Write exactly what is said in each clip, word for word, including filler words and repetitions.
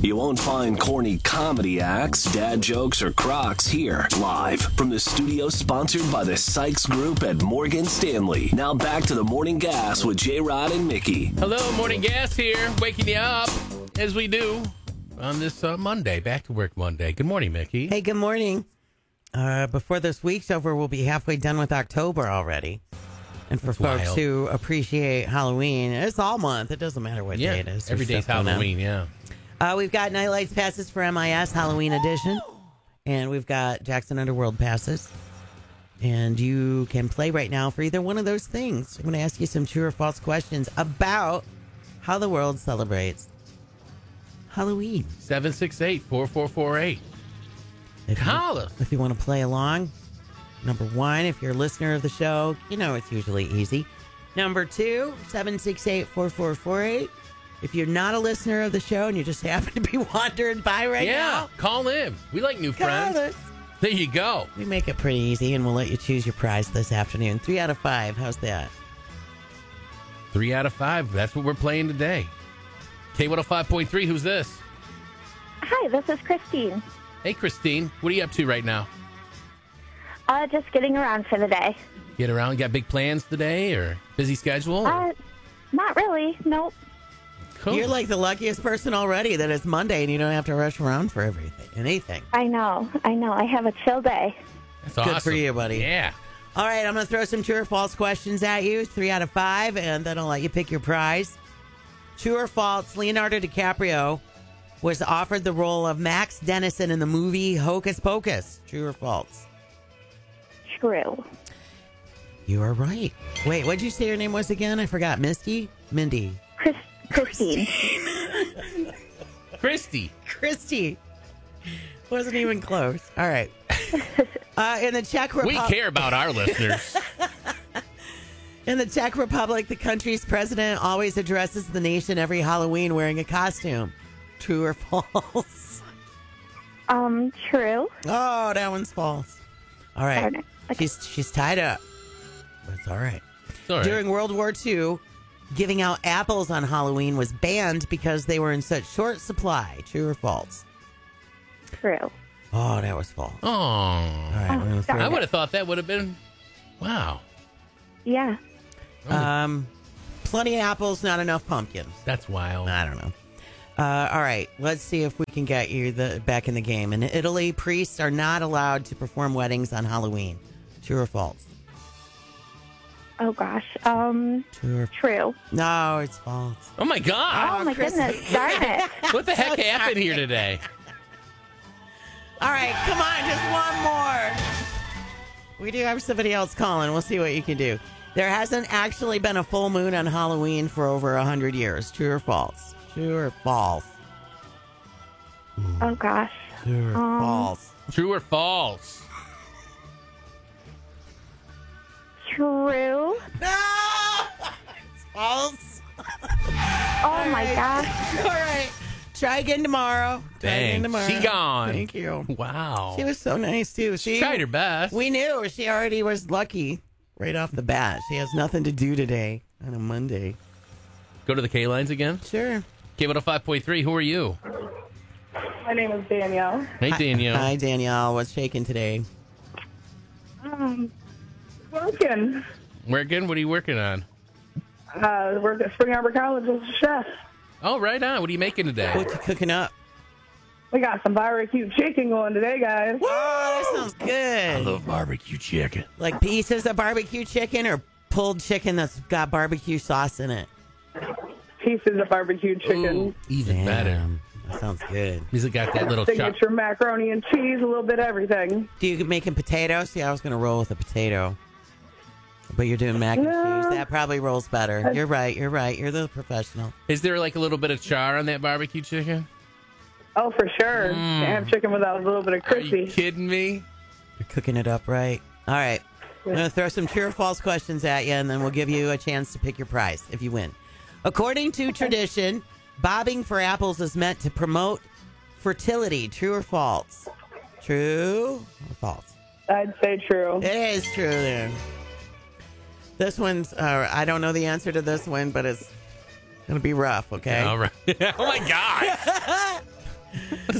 You won't find corny comedy acts, dad jokes, or crocs here. Live from the studio sponsored by the Sykes Group at Morgan Stanley. Now back to the Morning Gas with J-Rod and Mickey. Hello, Morning Gas here, waking you up as we do on this uh, Monday, back to work Monday. Good morning, Mickey. Hey, good morning. Uh, before this week's over, we'll be halfway done with October already. And for That's folks wild. who appreciate Halloween, it's all month. It doesn't matter what Yeah, day it is. every There's day's stuff going on. Halloween, yeah. Uh, we've got Night Lights passes for M I S Halloween edition. And we've got Jackson Underworld passes. And you can play right now for either one of those things. I'm going to ask you some true or false questions about how the world celebrates Halloween. seven six eight, four four four eight. If you, Call us. if you want to play along. Number one, if you're a listener of the show, you know it's usually easy. Number two, seven six eight, four four four eight. If you're not a listener of the show and you just happen to be wandering by right yeah, now, call in. We like new call friends. us. There you go. We make it pretty easy, and we'll let you choose your prize this afternoon. Three out of five. How's that? Three out of five. That's what we're playing today. K one oh five point three, who's this? Hi, this is Christine. Hey, Christine. What are you up to right now? Uh, just getting around for the day. Get around? Got big plans today or busy schedule? or- Uh, not really. Nope. Cool. You're like the luckiest person already that it's Monday and you don't have to rush around for everything, anything. I know. I know. I have a chill day. That's Good awesome. for you, buddy. Yeah. All right, I'm going to throw some true or false questions at you. Three out of five, and then I'll let you pick your prize. True or false, Leonardo DiCaprio was offered the role of Max Dennison in the movie Hocus Pocus. True or false? True. You are right. Wait, what did you say your name was again? I forgot. Misty? Mindy? Chris- Christine. Christy. Christy. Wasn't even close. All right. Uh, in the Czech We Republic, care about our listeners. in the Czech Republic, the country's president always addresses the nation every Halloween wearing a costume. True or false? Um, true. Oh, that one's false. All right. Darn it. Okay. She's she's tied up. That's all right. It's all right. During World War Two, giving out apples on Halloween was banned because they were in such short supply. True or false? True. Oh, that was false. Oh. All right. we're gonna throw I it. would have thought that would have been, wow. Yeah. Um, plenty of apples, not enough pumpkins. That's wild. I don't know. Uh, all right, let's see if we can get you the back in the game. In Italy, priests are not allowed to perform weddings on Halloween. True or false? Oh, gosh. Um, True or true. No, it's false. Oh, my God. Oh, my Chris- goodness. Darn it. What the heck happened here today? All right, come on, just one more. We do have somebody else calling. We'll see what you can do. There hasn't actually been a full moon on Halloween for over one hundred years. True or false? True or false? Oh, gosh. True or Um, false? True or false? True. No! It's false. Oh, my gosh. All right. Try again tomorrow. Try Dang, again tomorrow. she gone. Thank you. Wow. She was so nice, too. She tried her best. We knew she already was lucky right off the bat. She has nothing to do today on a Monday. Go to the K lines again. Sure. K one oh five point three. Who are you? My name is Danielle. Hey, Danielle. Hi, Danielle. What's shaking today? Um, working. Working? What are you working on? Uh, work at Spring Arbor College as a chef. Oh, right on. What are you making today? What you cooking up? We got some barbecue chicken going today, guys. Oh, that sounds good. I love barbecue chicken. Like pieces of barbecue chicken or pulled chicken that's got barbecue sauce in it? Pieces of barbecue chicken. Ooh, even better. Damn, that sounds good. He's got that little chop. Signature macaroni and cheese, a little bit of everything. Do you making potatoes? See, I was going to roll with a potato. But you're doing mac and No. cheese. That probably rolls better. You're right. You're right. You're the professional. Is there like a little bit of char on that barbecue chicken? Oh, for sure. Can't have chicken without a little bit of Are you crispy. kidding me? You're cooking it up right. All right. I'm going to throw some true or false questions at you, and then we'll give you a chance to pick your prize if you win. According to tradition, bobbing for apples is meant to promote fertility. True or false? True or false? I'd say true. It is true then. This one's, uh, I don't know the answer to this one, but it's going to be rough, okay? All right. Oh, my God.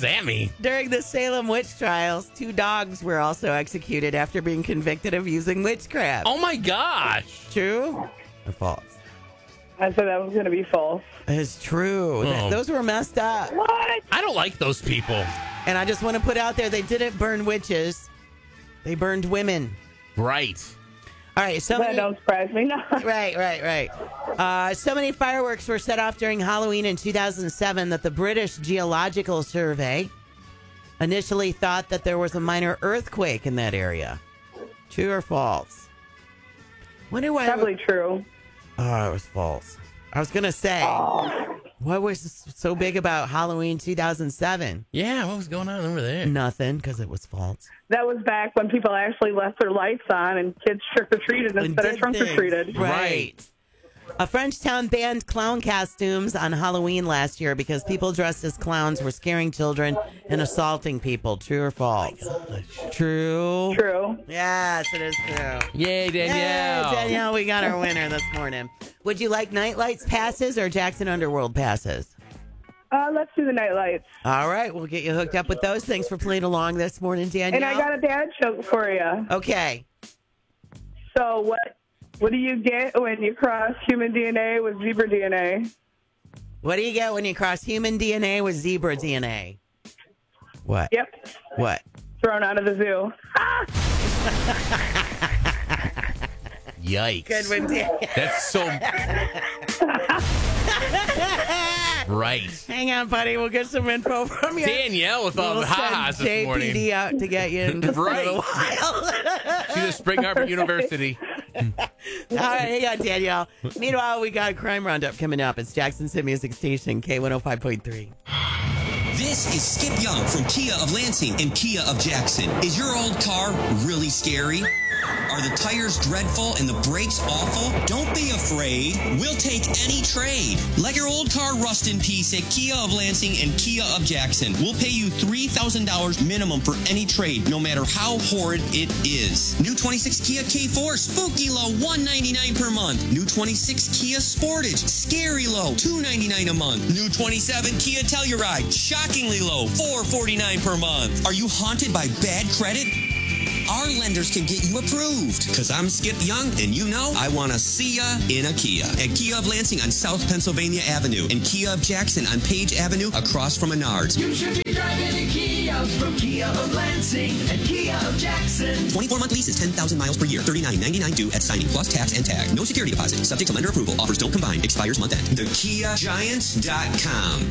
that mean? During the Salem witch trials, two dogs were also executed after being convicted of using witchcraft. Oh, my gosh. True or false? I said that was going to be false. It's true. Th- Oh. Those were messed up. What? I don't like those people. And I just want to put out there, they didn't burn witches. They burned women. Right. All right, so That many, don't surprise me. No. right, right, right. Uh, so many fireworks were set off during Halloween in two thousand seven that the British Geological Survey initially thought that there was a minor earthquake in that area. True or false? Wonder why. Probably true. Oh, it was false. I was gonna say, what was so big about Halloween two thousand seven? Yeah, what was going on over there? Nothing, because it was false. That was back when people actually left their lights on and kids trick-or-treated And instead of did trunk-or-treated. things. Right. A French town banned clown costumes on Halloween last year because people dressed as clowns were scaring children and assaulting people. True or false? True. True. Yes, it is true. Yay, Danielle. Yay, Danielle, we got our winner this morning. Would you like Nightlights passes or Jackson Underworld passes? Uh, let's do the night lights. All right, we'll get you hooked up with those. Thanks for playing along this morning, Danielle. And I got a dad joke for you. Okay. So what what do you get when you cross human D N A with zebra D N A? What do you get when you cross human D N A with zebra D N A? What? Yep. What? Thrown out of the zoo. Yikes. Good one, Danielle. That's so right. Hang on, buddy. We'll get some info from you. Danielle with all We'll the ha-has send this J P D morning. out to get you in just Right. a little while. She's at Spring Harbor University. All right, hang on, Danielle. Meanwhile, we got a crime roundup coming up. It's Jackson City Music Station, K one oh five point three. This is Skip Young from Kia of Lansing and Kia of Jackson. Is your old car really scary? Are the tires dreadful and the brakes awful? Don't be afraid. We'll take any trade. Let your old car rust in peace at Kia of Lansing and Kia of Jackson. We'll pay you three thousand dollars minimum for any trade, no matter how horrid it is. New twenty-six Kia K four, spooky low, one hundred ninety-nine dollars per month. New twenty-six Kia Sportage, scary low, two hundred ninety-nine dollars a month. New twenty-seven Kia Telluride, shockingly low, four hundred forty-nine dollars per month. Are you haunted by bad credit? Our lenders can get you approved. Because I'm Skip Young, and you know I want to see ya in a Kia. At Kia of Lansing on South Pennsylvania Avenue and Kia of Jackson on Page Avenue across from Menards. You should be driving a Kia from Kia of Lansing and Kia of Jackson. twenty-four month lease is ten thousand miles per year. thirty-nine ninety-nine due at signing plus tax and tag. No security deposit. Subject to lender approval. Offers don't combine. Expires month end. the kia giant dot com.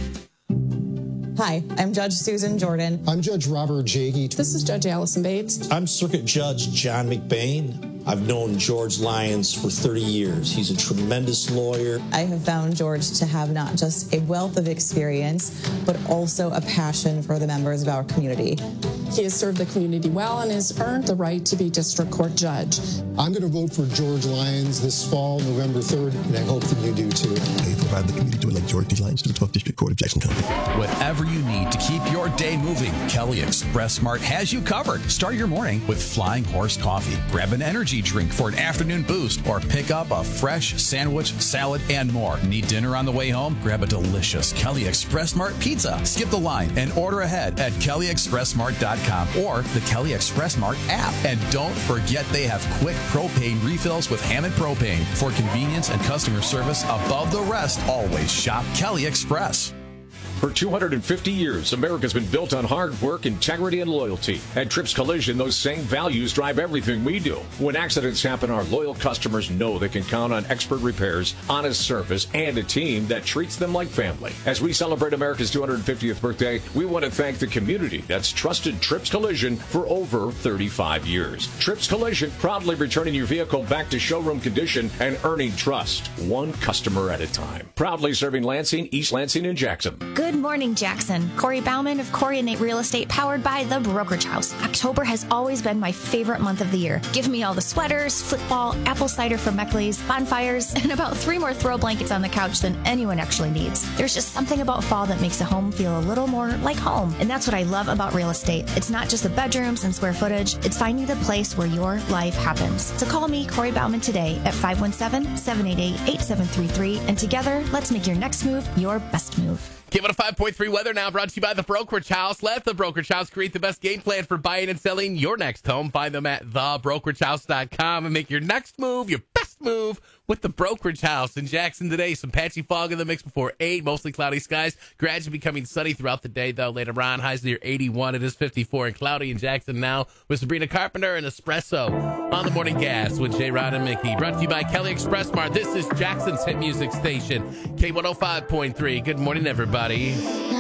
Hi, I'm Judge Susan Jordan. I'm Judge Robert Jagey. This is Judge Allison Bates. I'm Circuit Judge John McBain. I've known George Lyons for thirty years. He's a tremendous lawyer. I have found George to have not just a wealth of experience, but also a passion for the members of our community. He has served the community well and has earned the right to be district court judge. I'm going to vote for George Lyons this fall, November third, and I hope that you do too. I provide the community to elect George D. Lyons to the twelfth District Court of Jackson County. Whatever you need to keep your day moving, Kelly Express Mart has you covered. Start your morning with Flying Horse Coffee. Grab an energy drink for an afternoon boost or pick up a fresh sandwich, salad, and more. Need dinner on the way home? Grab a delicious Kelly Express Mart pizza. Skip the line and order ahead at kelly express mart dot com or the Kelly Express Mart app. And don't forget they have quick propane refills with Hammond Propane. For convenience and customer service above the rest, always shop Kelly Express. For two hundred fifty years, America's been built on hard work, integrity, and loyalty. At Trips Collision, those same values drive everything we do. When accidents happen, our loyal customers know they can count on expert repairs, honest service, and a team that treats them like family. As we celebrate America's two hundred fiftieth birthday, we want to thank the community that's trusted Trips Collision for over thirty-five years. Trips Collision, proudly returning your vehicle back to showroom condition and earning trust, one customer at a time. Proudly serving Lansing, East Lansing, and Jackson. Good morning, Jackson. Corey Bauman of Corey and Nate Real Estate, powered by The Brokerage House. October has always been my favorite month of the year. Give me all the sweaters, football, apple cider from Meckley's, bonfires, and about three more throw blankets on the couch than anyone actually needs. There's just something about fall that makes a home feel a little more like home. And that's what I love about real estate. It's not just the bedrooms and square footage. It's finding the place where your life happens. So call me, Corey Bauman, today at five one seven, seven eight eight, eight seven three three. And together, let's make your next move your best move. K one oh five point three weather now brought to you by The Brokerage House. Let The Brokerage House create the best game plan for buying and selling your next home. Find them at the brokerage house dot com and make your next move your best move with The Brokerage House. In Jackson today, some patchy fog in the mix before eight. Mostly cloudy skies. Gradually becoming sunny throughout the day, though. Later on, highs near eighty-one. It is fifty-four and cloudy in Jackson now with Sabrina Carpenter and Espresso on the Morning Gas with J. Rod and Mickey. Brought to you by Kelly Express Mart. This is Jackson's hit music station, K one oh five point three. Good morning, everybody.